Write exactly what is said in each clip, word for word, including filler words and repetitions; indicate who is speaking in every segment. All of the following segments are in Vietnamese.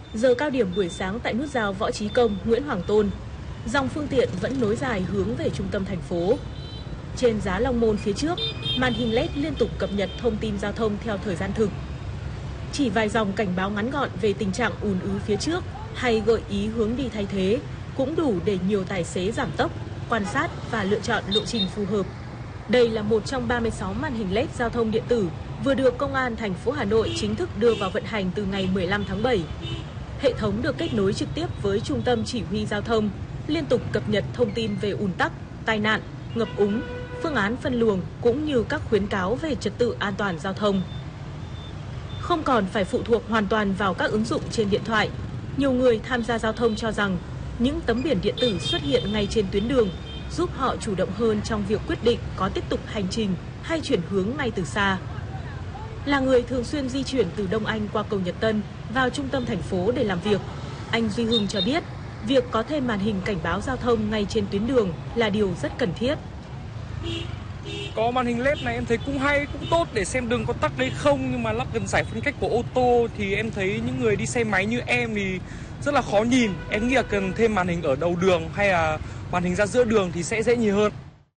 Speaker 1: Giờ cao điểm buổi sáng tại nút giao Võ Chí Công, Nguyễn Hoàng Tôn, dòng phương tiện vẫn nối dài hướng về trung tâm thành phố. Trên giá Long Môn phía trước, màn hình led liên tục cập nhật thông tin giao thông theo thời gian thực. Chỉ vài dòng cảnh báo ngắn gọn về tình trạng ùn ứ phía trước hay gợi ý hướng đi thay thế cũng đủ để nhiều tài xế giảm tốc, quan sát và lựa chọn lộ trình phù hợp. Đây là một trong ba mươi sáu màn hình led giao thông điện tử vừa được Công an thành phố Hà Nội chính thức đưa vào vận hành từ ngày mười lăm tháng bảy. Hệ thống được kết nối trực tiếp với Trung tâm Chỉ huy Giao thông, liên tục cập nhật thông tin về ùn tắc, tai nạn, ngập úng, phương án phân luồng cũng như các khuyến cáo về trật tự an toàn giao thông. Không còn phải phụ thuộc hoàn toàn vào các ứng dụng trên điện thoại, nhiều người tham gia giao thông cho rằng những tấm biển điện tử xuất hiện ngay trên tuyến đường giúp họ chủ động hơn trong việc quyết định có tiếp tục hành trình hay chuyển hướng ngay từ xa. Là người thường xuyên di chuyển từ Đông Anh qua cầu Nhật Tân vào trung tâm thành phố để làm việc, anh Duy Hưng cho biết việc có thêm màn hình cảnh báo giao thông ngay trên tuyến đường là điều rất cần thiết.
Speaker 2: Có màn hình led này em thấy cũng hay, cũng tốt để xem đường có tắc hay không, nhưng mà lắp gần giải phân cách của ô tô thì em thấy những người đi xe máy như em thì rất là khó nhìn. Em nghĩ là cần thêm màn hình ở đầu đường hay là màn hình ra giữa đường thì sẽ dễ nhìn hơn.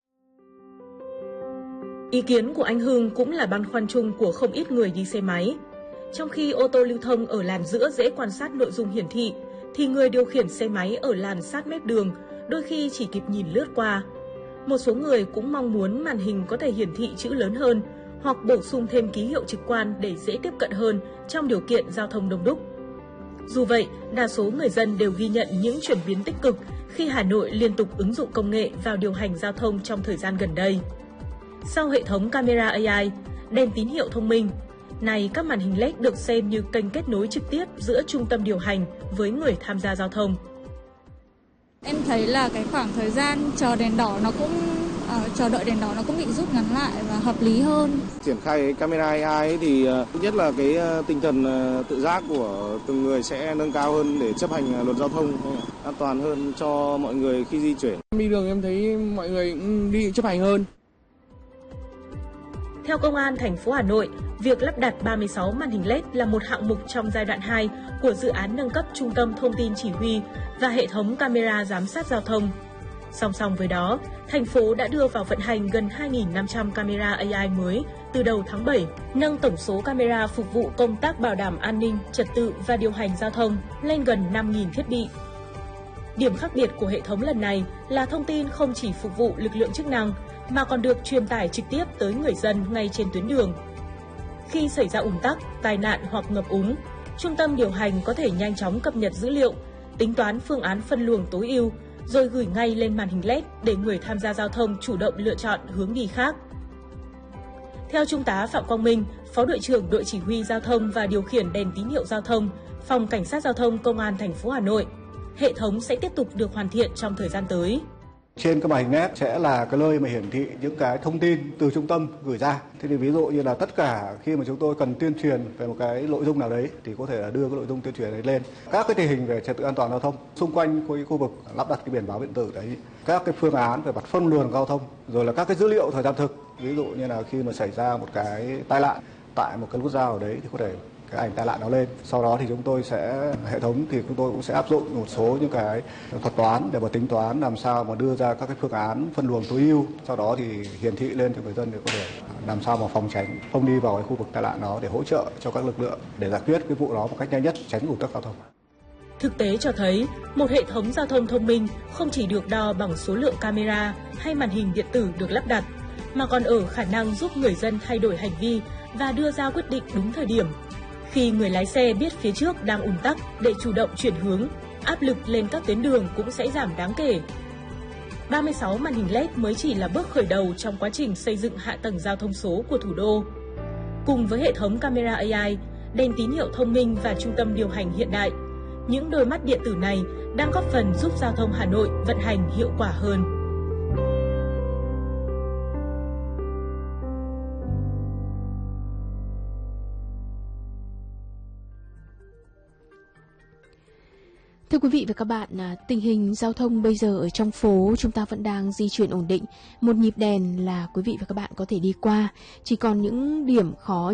Speaker 1: Ý kiến của anh Hưng cũng là băn khoăn chung của không ít người đi xe máy. Trong khi ô tô lưu thông ở làn giữa dễ quan sát nội dung hiển thị, thì người điều khiển xe máy ở làn sát mép đường đôi khi chỉ kịp nhìn lướt qua. Một số người cũng mong muốn màn hình có thể hiển thị chữ lớn hơn hoặc bổ sung thêm ký hiệu trực quan để dễ tiếp cận hơn trong điều kiện giao thông đông đúc. Dù vậy, đa số người dân đều ghi nhận những chuyển biến tích cực khi Hà Nội liên tục ứng dụng công nghệ vào điều hành giao thông trong thời gian gần đây. Sau hệ thống camera a i, đèn tín hiệu thông minh, này các màn hình led được xem như kênh kết nối trực tiếp giữa trung tâm điều hành với người tham gia giao thông.
Speaker 3: Em thấy là cái khoảng thời gian chờ đèn đỏ nó cũng uh, chờ đợi đèn đỏ nó cũng bị rút ngắn lại và hợp lý hơn.
Speaker 4: Triển khai cái camera a i ấy thì uh, thứ nhất là cái uh, tinh thần uh, tự giác của từng người sẽ nâng cao hơn để chấp hành uh, luật giao thông an toàn hơn cho mọi người khi di chuyển.
Speaker 2: Đi đường em thấy mọi người cũng đi chấp hành hơn.
Speaker 1: Theo Công an thành phố Hà Nội, việc lắp đặt ba mươi sáu màn hình led là một hạng mục trong giai đoạn hai của dự án nâng cấp trung tâm thông tin chỉ huy và hệ thống camera giám sát giao thông. Song song với đó, thành phố đã đưa vào vận hành gần hai nghìn năm trăm camera a i mới từ đầu tháng bảy, nâng tổng số camera phục vụ công tác bảo đảm an ninh, trật tự và điều hành giao thông lên gần năm nghìn thiết bị. Điểm khác biệt của hệ thống lần này là thông tin không chỉ phục vụ lực lượng chức năng mà còn được truyền tải trực tiếp tới người dân ngay trên tuyến đường. Khi xảy ra ùn tắc, tai nạn hoặc ngập úng, trung tâm điều hành có thể nhanh chóng cập nhật dữ liệu, tính toán phương án phân luồng tối ưu, rồi gửi ngay lên màn hình led để người tham gia giao thông chủ động lựa chọn hướng đi khác. Theo Trung tá Phạm Quang Minh, Phó đội trưởng đội chỉ huy giao thông và điều khiển đèn tín hiệu giao thông, Phòng Cảnh sát giao thông Công an thành phố Hà Nội, hệ thống sẽ tiếp tục được hoàn thiện trong thời gian tới.
Speaker 5: Trên cái màn hình led sẽ là cái nơi mà hiển thị những cái thông tin từ trung tâm gửi ra. Thế thì ví dụ như là tất cả khi mà chúng tôi cần tuyên truyền về một cái nội dung nào đấy thì có thể là đưa cái nội dung tuyên truyền đấy lên. Các cái tình hình về trật tự an toàn giao thông xung quanh cái khu vực lắp đặt cái biển báo điện tử đấy, các cái phương án về mặt phân luồng giao thông, rồi là các cái dữ liệu thời gian thực. Ví dụ như là khi mà xảy ra một cái tai nạn tại một cái nút giao ở đấy thì có thể cái ảnh tai nạn nó lên. Sau đó thì chúng tôi sẽ hệ thống thì chúng tôi cũng sẽ áp dụng một số những cái thuật toán để mà tính toán làm sao mà đưa ra các cái phương án phân luồng tối ưu. Sau đó thì hiển thị lên cho người dân để có thể làm sao mà phòng tránh không đi vào cái khu vực tai nạn đó, để hỗ trợ cho các lực lượng để giải quyết cái vụ đó một cách nhanh nhất, tránh ùn tắc giao thông.
Speaker 1: Thực tế cho thấy, một hệ thống giao thông thông minh không chỉ được đo bằng số lượng camera hay màn hình điện tử được lắp đặt, mà còn ở khả năng giúp người dân thay đổi hành vi và đưa ra quyết định đúng thời điểm. Khi người lái xe biết phía trước đang ùn tắc để chủ động chuyển hướng, áp lực lên các tuyến đường cũng sẽ giảm đáng kể. ba mươi sáu màn hình led mới chỉ là bước khởi đầu trong quá trình xây dựng hạ tầng giao thông số của thủ đô. Cùng với hệ thống camera a i, đèn tín hiệu thông minh và trung tâm điều hành hiện đại, những đôi mắt điện tử này đang góp phần giúp giao thông Hà Nội vận hành hiệu quả hơn.
Speaker 6: Thưa quý vị và các bạn, tình hình giao thông bây giờ ở trong phố chúng ta vẫn đang di chuyển ổn định. Một nhịp đèn là quý vị và các bạn có thể đi qua. Chỉ còn những điểm khó